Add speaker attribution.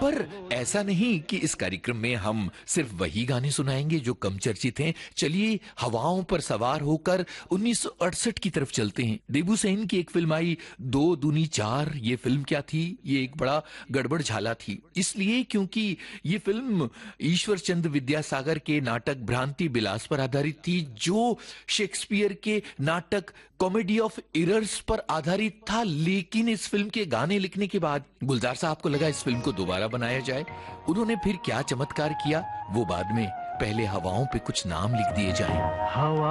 Speaker 1: पर ऐसा नहीं कि इस कार्यक्रम में हम सिर्फ वही गाने सुनाएंगे जो कम चर्चित हैं। चलिए हवाओं पर सवार होकर 1968 की तरफ चलते हैं। देबूसेन की एक फिल्म आई 2 दूनी 4। ये फिल्म क्या थी? ये एक बड़ा गड़बड़ झाला थी, इसलिए क्योंकि ये फिल्म ईश्वर चंद्र विद्यासागर के नाटक भ्रांति बिलास पर आधारित थी, जो शेक्सपियर के नाटक कॉमेडी ऑफ इरर्स पर आधारित था। लेकिन इस फिल्म के गाने लिखने के बाद गुलजार साहब को लगा इस फिल्म को दोबारा बनाया जाए। उन्होंने फिर क्या चमत्कार किया वो बाद में, पहले हवाओं पे कुछ नाम लिख दिए जाएं।